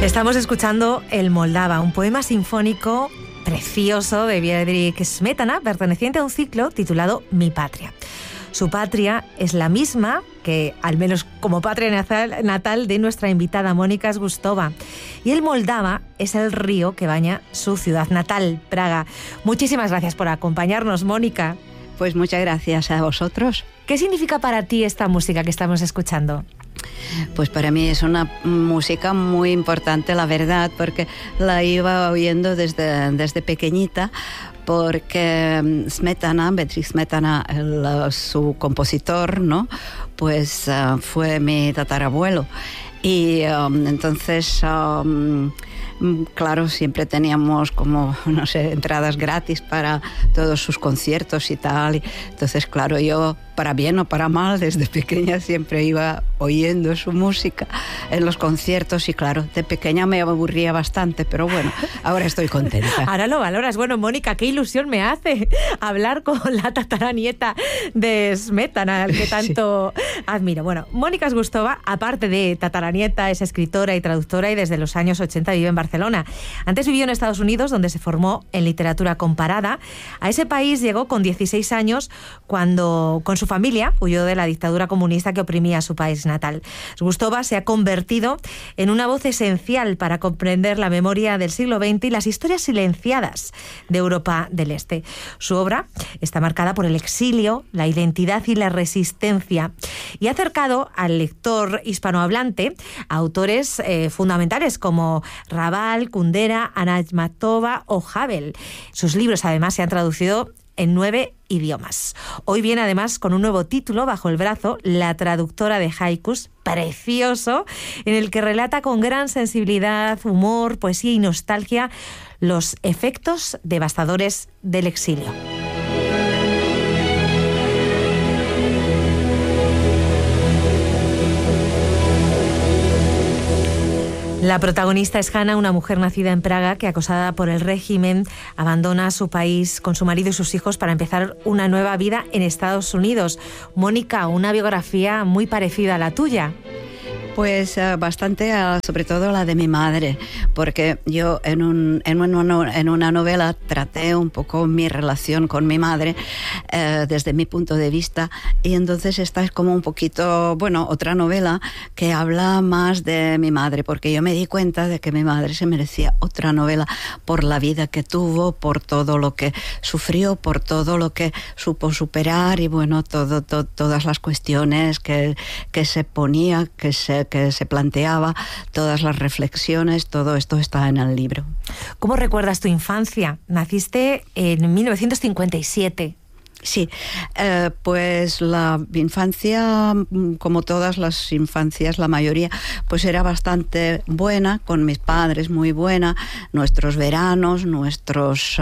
Estamos escuchando El Moldava, un poema sinfónico precioso de Friedrich Smetana, perteneciente a un ciclo titulado Mi Patria. Su patria es la misma que, al menos como patria natal de nuestra invitada Mónica Zgustova. Y el Moldava es el río que baña su ciudad natal, Praga. Muchísimas gracias por acompañarnos, Mónica. Pues muchas gracias a vosotros. ¿Qué significa para ti esta música que estamos escuchando? Pues para mí es una música muy importante, la verdad, porque la iba oyendo desde pequeñita, porque Smetana, Friedrich Smetana, su compositor, ¿no? Pues fue mi tatarabuelo. Y entonces, claro, siempre teníamos como, no sé, entradas gratis para todos sus conciertos y tal. Entonces, claro, yo, para bien o para mal, desde pequeña siempre iba oyendo su música en los conciertos y claro, de pequeña me aburría bastante, pero bueno, ahora estoy contenta. Ahora lo valoras. Bueno, Mónica, qué ilusión me hace hablar con la tataranieta de Smetana, al que tanto admiro. Bueno, Mónica Zgustova, aparte de tataranieta, es escritora y traductora y desde los años 80 vive en Barcelona. Antes vivió en Estados Unidos, donde se formó en literatura comparada. A ese país llegó con 16 años cuando, con su familia, huyó de la dictadura comunista que oprimía a su país natal. Zgustova se ha convertido en una voz esencial para comprender la memoria del siglo XX y las historias silenciadas de Europa del Este. Su obra está marcada por el exilio, la identidad y la resistencia y ha acercado al lector hispanohablante a autores fundamentales como Raval, Kundera, Ana Akhmatova o Havel. Sus libros además se han traducido en 9 idiomas. Hoy viene además con un nuevo título bajo el brazo, La traductora de haikus, precioso, en el que relata con gran sensibilidad, humor, poesía y nostalgia los efectos devastadores del exilio. La protagonista es Hanna, una mujer nacida en Praga que, acosada por el régimen, abandona su país con su marido y sus hijos para empezar una nueva vida en Estados Unidos. Mónica, una biografía muy parecida a la tuya. Pues bastante, sobre todo la de mi madre, porque yo en una novela traté un poco mi relación con mi madre desde mi punto de vista, y entonces esta es como un poquito, bueno, otra novela que habla más de mi madre, porque yo me di cuenta de que mi madre se merecía otra novela por la vida que tuvo, por todo lo que sufrió, por todo lo que supo superar y bueno, todas las cuestiones que se ponía, que se planteaba, todas las reflexiones, todo esto está en el libro. ¿Cómo recuerdas tu infancia? Naciste en 1957. Sí, pues la infancia, como todas las infancias, la mayoría, pues era bastante buena, con mis padres muy buena, nuestros veranos, nuestros,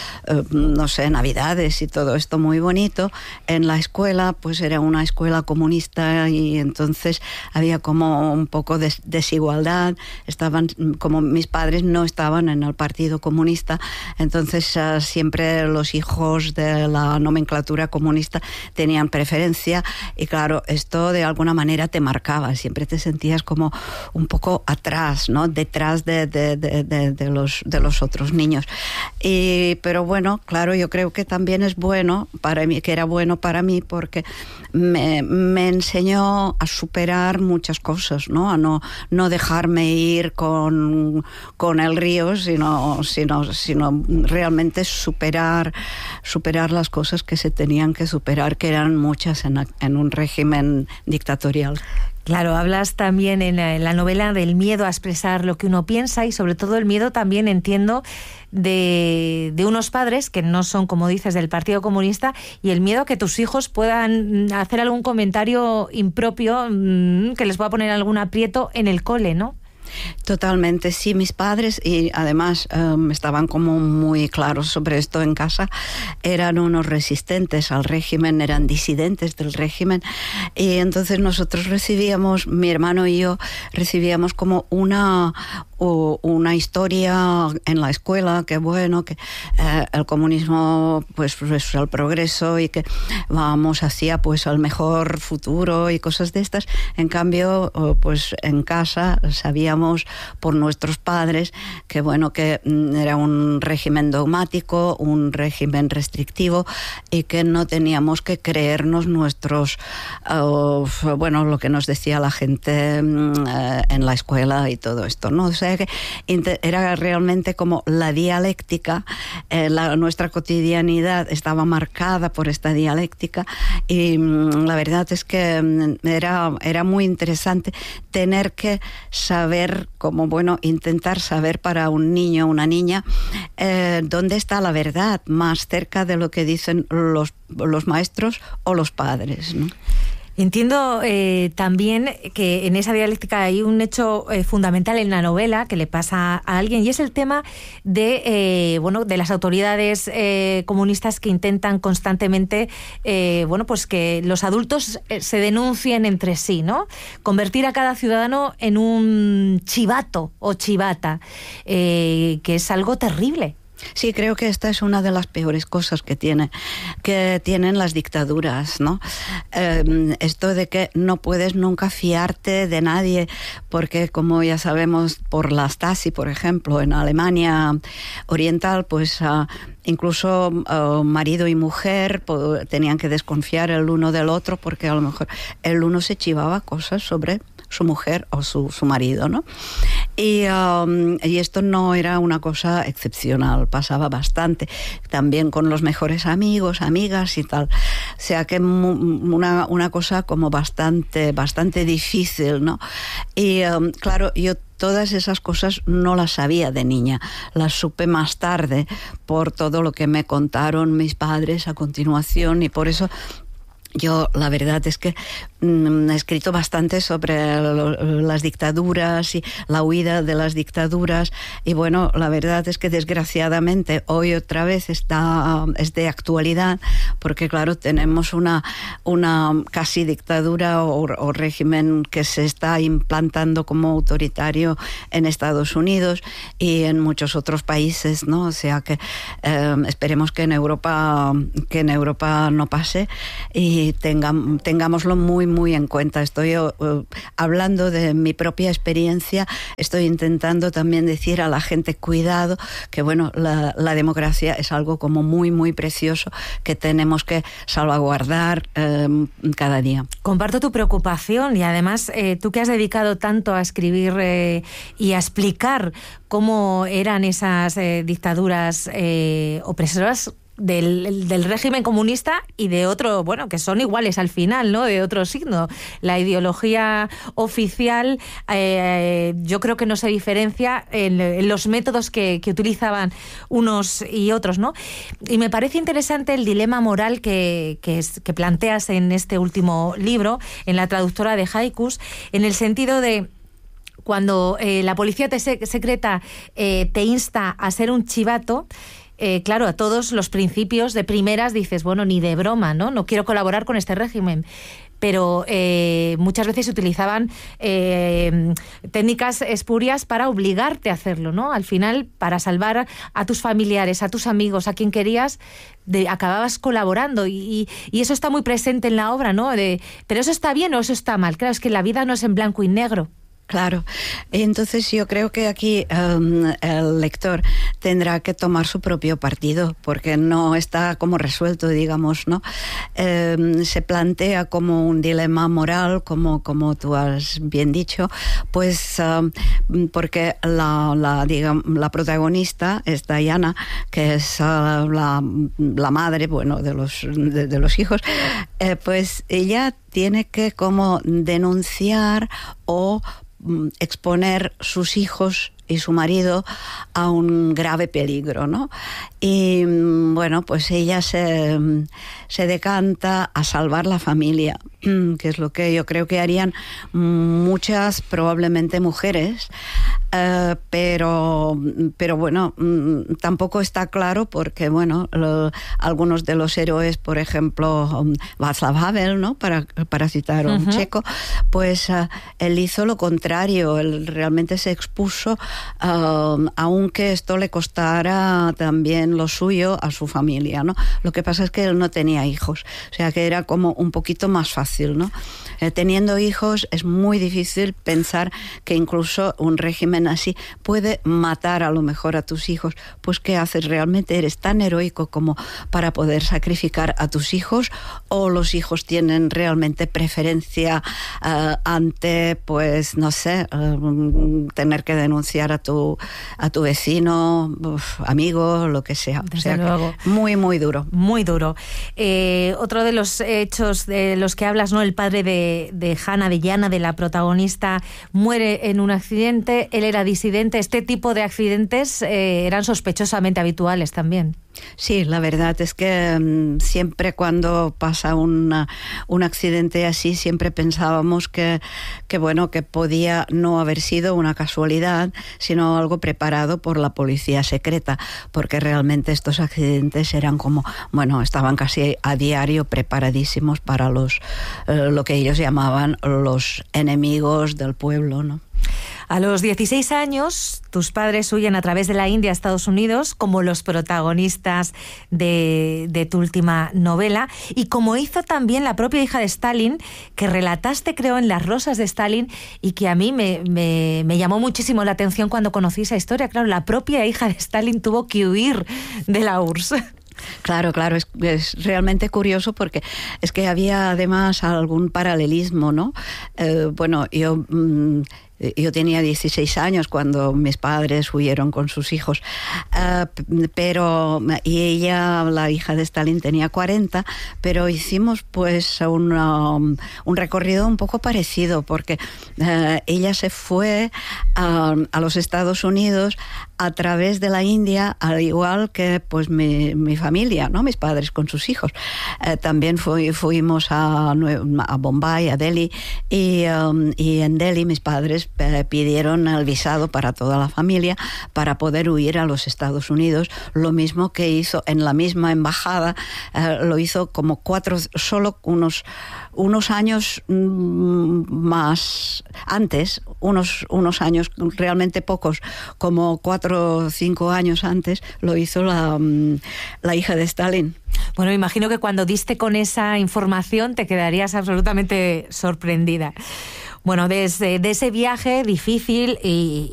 no sé, navidades y todo esto muy bonito. En la escuela, pues era una escuela comunista y entonces había como un poco de desigualdad, estaban, como mis padres no estaban en el Partido Comunista, entonces siempre los hijos de la nomenclatura comunista tenían preferencia y claro, esto de alguna manera te marcaba, siempre te sentías como un poco atrás, ¿no? Detrás de los otros niños. Pero bueno, claro, yo creo que también es bueno para mí, que era bueno para mí porque me enseñó a superar muchas cosas, ¿no? A no dejarme ir con el río, sino realmente superar las cosas que se tenían que superar, que eran muchas en un régimen dictatorial. Claro, hablas también en la novela del miedo a expresar lo que uno piensa y sobre todo el miedo también, entiendo, de unos padres que no son, como dices, del Partido Comunista, y el miedo a que tus hijos puedan hacer algún comentario impropio que les pueda poner algún aprieto en el cole, ¿no? Totalmente, sí, mis padres, y además estaban como muy claros sobre esto en casa, eran unos resistentes al régimen, eran disidentes del régimen, y entonces nosotros recibíamos, mi hermano y yo, recibíamos como una historia en la escuela, que bueno, que el comunismo pues es el progreso y que vamos hacia pues al mejor futuro y cosas de estas. En cambio, pues en casa sabíamos teníamos por nuestros padres, que bueno, que era un régimen dogmático, un régimen restrictivo, y que no teníamos que creernos nuestros, bueno, lo que nos decía la gente en la escuela y todo esto, ¿no? O sea que era realmente como la dialéctica, nuestra cotidianidad estaba marcada por esta dialéctica, y la verdad es que era muy interesante tener que saber, como bueno, intentar saber para un niño o una niña dónde está la verdad, más cerca de lo que dicen los maestros o los padres, ¿no? Entiendo también que en esa dialéctica hay un hecho fundamental en la novela que le pasa a alguien, y es el tema de bueno, de las autoridades comunistas que intentan constantemente bueno, pues que los adultos se denuncien entre sí, ¿no? Convertir a cada ciudadano en un chivato o chivata, que es algo terrible. Sí, creo que esta es una de las peores cosas que tienen las dictaduras, ¿no? Esto de que no puedes nunca fiarte de nadie, porque como ya sabemos por la Stasi, por ejemplo, en Alemania Oriental, pues incluso marido y mujer tenían que desconfiar el uno del otro, porque a lo mejor el uno se chivaba cosas sobre su mujer o su marido, ¿no? Y esto no era una cosa excepcional, pasaba bastante, también con los mejores amigos, amigas y tal. O sea que una cosa como bastante difícil, ¿no? Y claro, yo todas esas cosas no las sabía de niña, las supe más tarde por todo lo que me contaron mis padres a continuación, y por eso yo la verdad es que he escrito bastante sobre las dictaduras y la huida de las dictaduras, y bueno, la verdad es que desgraciadamente hoy otra vez es de actualidad, porque claro, tenemos una casi dictadura o régimen que se está implantando como autoritario en Estados Unidos y en muchos otros países, ¿no? O sea que esperemos que en Europa no pase, y tengámoslo muy en cuenta. Estoy hablando de mi propia experiencia, estoy intentando también decir a la gente, cuidado, que bueno, la democracia es algo como muy precioso que tenemos que salvaguardar cada día. Comparto tu preocupación, y además tú que has dedicado tanto a escribir y a explicar cómo eran esas dictaduras opresoras del régimen comunista y de otro, bueno, que son iguales al final, ¿no? De otro signo. La ideología oficial yo creo que no se diferencia en los métodos que utilizaban unos y otros, ¿no? Y me parece interesante el dilema moral que planteas en este último libro, en La traductora de haikus, en el sentido de cuando la policía secreta te insta a ser un chivato. Claro, a todos los principios de primeras dices, bueno, ni de broma, ¿no? No quiero colaborar con este régimen. Pero muchas veces se utilizaban técnicas espurias para obligarte a hacerlo, ¿no? Al final, para salvar a tus familiares, a tus amigos, a quien querías, acababas colaborando. Y eso está muy presente en la obra, ¿no? Pero eso está bien o eso está mal. Claro, es que la vida no es en blanco y negro. Claro, entonces yo creo que aquí el lector tendrá que tomar su propio partido, porque no está como resuelto, digamos, ¿no? Se plantea como un dilema moral, como tú has bien dicho, pues porque la protagonista es Diana, que es la madre, bueno, de los hijos, pues ella tiene que como denunciar o exponer sus hijos y su marido a un grave peligro, ¿no? Y bueno, pues ella se decanta a salvar la familia, que es lo que yo creo que harían muchas, probablemente mujeres, pero bueno, tampoco está claro porque, bueno, algunos de los héroes, por ejemplo, Václav Havel, ¿no? Para citar un checo, pues él hizo lo contrario, él realmente se expuso, aunque esto le costara también lo suyo a su familia, ¿no? Lo que pasa es que él no tenía hijos, o sea que era como un poquito más fácil, ¿no? Teniendo hijos es muy difícil pensar que incluso un régimen así puede matar a lo mejor a tus hijos. Pues ¿qué haces? ¿Realmente eres tan heroico como para poder sacrificar a tus hijos? ¿O los hijos tienen realmente preferencia ante, pues, no sé, tener que denunciar a tu vecino, amigo, lo que sea? Desde luego. Muy, muy duro. Muy duro. Otro de los hechos de los que hablas, ¿no? El padre de Hannah, de Jana, de la protagonista, muere en un accidente. Él era disidente. Este tipo de accidentes eran sospechosamente habituales también. Sí, la verdad es que siempre cuando pasa un accidente así, siempre pensábamos que bueno, que podía no haber sido una casualidad, sino algo preparado por la policía secreta, porque realmente estos accidentes eran como, bueno, estaban casi a diario preparadísimos para lo que ellos llamaban los enemigos del pueblo, ¿no? A los 16 años, tus padres huyen a través de la India a Estados Unidos, como los protagonistas de tu última novela, y como hizo también la propia hija de Stalin, que relataste, creo, en Las Rosas de Stalin, y que a mí me llamó muchísimo la atención cuando conocí esa historia. Claro, la propia hija de Stalin tuvo que huir de la URSS. Claro, es realmente curioso porque es que había además algún paralelismo, ¿no? Bueno, yo tenía 16 años cuando mis padres huyeron con sus hijos, y ella, la hija de Stalin, tenía 40, pero hicimos pues un recorrido un poco parecido, porque ella se fue a los Estados Unidos a través de la India, al igual que pues mi familia, ¿no? Mis padres con sus hijos. También fuimos a Bombay, a Delhi, y en Delhi mis padres pidieron el visado para toda la familia para poder huir a los Estados Unidos, lo mismo que hizo en la misma embajada, lo hizo como solo unos años más antes, unos años realmente pocos, como 4 o 5 años antes, lo hizo la hija de Stalin. Bueno, me imagino que cuando diste con esa información te quedarías absolutamente sorprendida. Bueno, de ese viaje difícil y